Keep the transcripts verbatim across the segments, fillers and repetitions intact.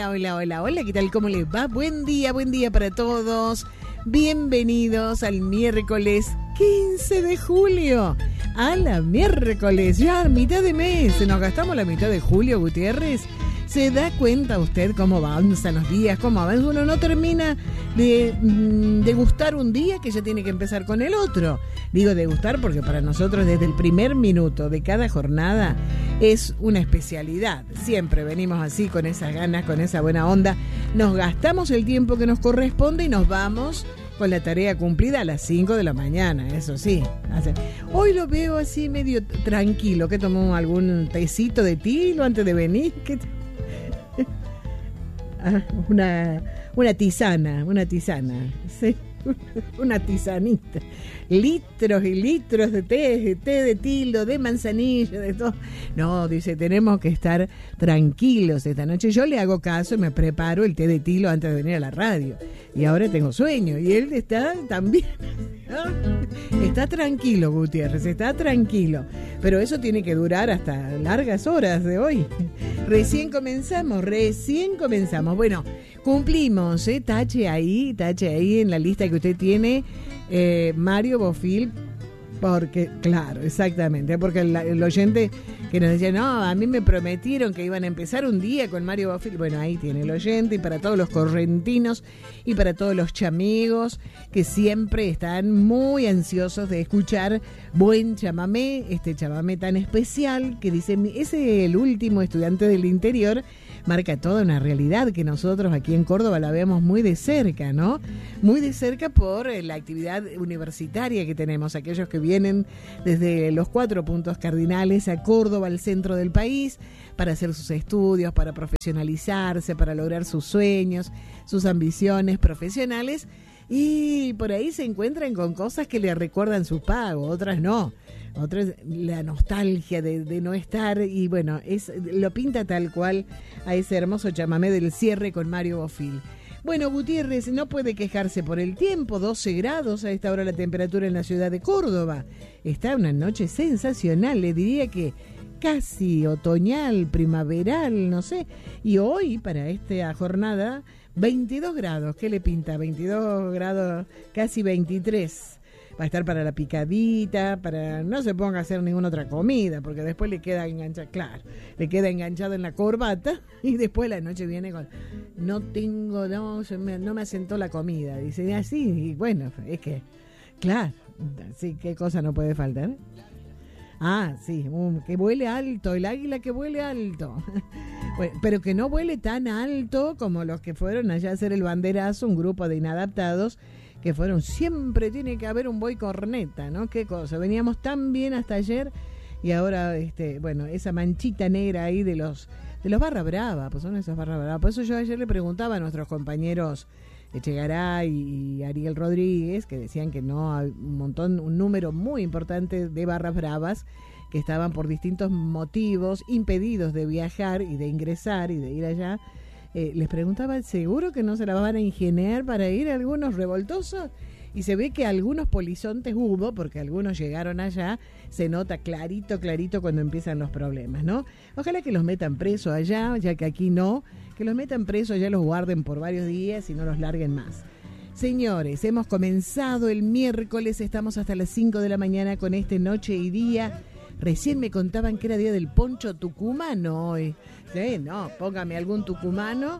Hola, hola, hola, hola, ¿qué tal? ¿Cómo les va? Buen día, buen día para todos. Bienvenidos al miércoles quince de julio. A la miércoles, ya mitad de mes. Nos gastamos la mitad de julio, Gutiérrez. ¿Se da cuenta usted cómo avanzan los días? ¿Cómo avanza? Uno no termina de, de gustar un día que ya tiene que empezar con el otro. Digo de gustar porque para nosotros desde el primer minuto de cada jornada es una especialidad. Siempre venimos así con esas ganas, con esa buena onda. Nos gastamos el tiempo que nos corresponde y nos vamos con la tarea cumplida a las cinco de la mañana, eso sí. Hoy lo veo así medio tranquilo. ¿Qué tomó? ¿Algún tecito de tilo antes de venir? ¿Qué t- Una, una tisana, una tisana, sí, una tisanita, litros y litros de té, de té de tilo, de manzanilla, de todo. No, dice, tenemos que estar tranquilos esta noche. Yo le hago caso y me preparo el té de tilo antes de venir a la radio. Y ahora tengo sueño y él está también, ¿no? Está tranquilo, Gutiérrez, está tranquilo. Pero eso tiene que durar hasta largas horas de hoy. Recién comenzamos, recién comenzamos. Bueno, cumplimos, ¿eh? Tache ahí, tache ahí en la lista que usted tiene, eh, Mario Bofil, porque, claro, exactamente, porque el, el oyente que nos decía, no, a mí me prometieron que iban a empezar un día con Mario Bofil. Bueno, ahí tiene el oyente, y para todos los correntinos y para todos los chamigos que siempre están muy ansiosos de escuchar buen chamamé, este chamamé tan especial que dice, ese el último estudiante del interior, marca toda una realidad que nosotros aquí en Córdoba la vemos muy de cerca, ¿no? Muy de cerca por la actividad universitaria que tenemos, aquellos que vienen desde los cuatro puntos cardinales a Córdoba, al centro del país, para hacer sus estudios, para profesionalizarse, para lograr sus sueños, sus ambiciones profesionales, y por ahí se encuentran con cosas que le recuerdan su pago, otras no. Otra es la nostalgia de, de no estar, y bueno, es lo pinta tal cual a ese hermoso chamamé del cierre con Mario Bofil. Bueno, Gutiérrez no puede quejarse por el tiempo, doce grados a esta hora la temperatura en la ciudad de Córdoba. Está una noche sensacional, le diría que casi otoñal, primaveral, no sé. Y hoy, para esta jornada, veintidós grados, ¿qué le pinta? veintidós grados, casi veintitrés. Va a estar para la picadita, para no se ponga a hacer ninguna otra comida, porque después le queda enganchado, claro, le queda enganchado en la corbata y después la noche viene con, no tengo, no, se me, no me asentó la comida, dice así, y bueno, es que, claro, sí, qué cosa no puede faltar. Ah, sí, um, que vuele alto, el águila que vuele alto. Bueno, pero que no vuele tan alto como los que fueron allá a hacer el banderazo, un grupo de inadaptados que fueron, siempre tiene que haber un buey corneta, ¿no? Qué cosa, veníamos tan bien hasta ayer y ahora, este, bueno, esa manchita negra ahí de los de los barra brava, pues son esos barra brava. Por eso yo ayer le preguntaba a nuestros compañeros Echegaray y Ariel Rodríguez, que decían que no, hay un montón, un número muy importante de barras bravas que estaban por distintos motivos impedidos de viajar y de ingresar y de ir allá. Eh, les preguntaba, ¿seguro que no se la van a ingeniar para ir a algunos revoltosos? Y se ve que algunos polizontes hubo, porque algunos llegaron allá, se nota clarito, clarito cuando empiezan los problemas, ¿no? Ojalá que los metan presos allá, ya que aquí no, que los metan presos, ya los guarden por varios días y no los larguen más. Señores, hemos comenzado el miércoles, estamos hasta las cinco de la mañana con este Noche y Día. Recién me contaban que era día del poncho tucumano hoy. Sí, no, póngame algún tucumano,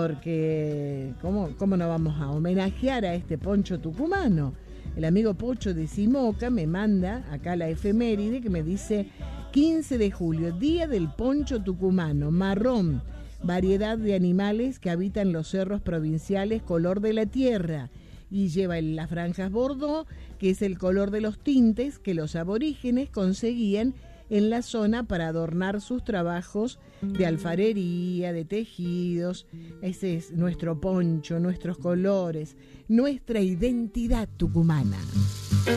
porque ¿cómo, cómo no vamos a homenajear a este poncho tucumano? El amigo Pocho de Simoca me manda acá la efeméride que me dice quince de julio, día del poncho tucumano, marrón, variedad de animales que habitan los cerros provinciales, color de la tierra, y lleva en las franjas bordó, que es el color de los tintes que los aborígenes conseguían en la zona para adornar sus trabajos de alfarería, de tejidos. Ese es nuestro poncho, nuestros colores, nuestra identidad tucumana.